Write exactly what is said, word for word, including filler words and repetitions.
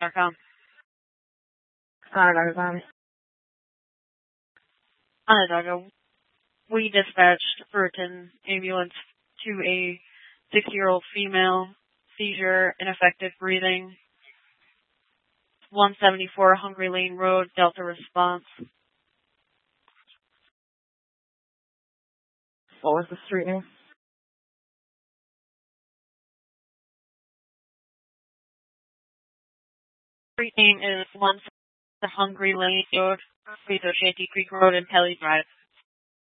com. Onondaga County. Onondaga, we dispatched a Burton ambulance to a six-year-old female, seizure, ineffective breathing, one seventy-four Hungry Lane Road, Delta response. What was the street name? Street name is one Hungry Lane Road, Shanty Creek Road, and Pelly Drive.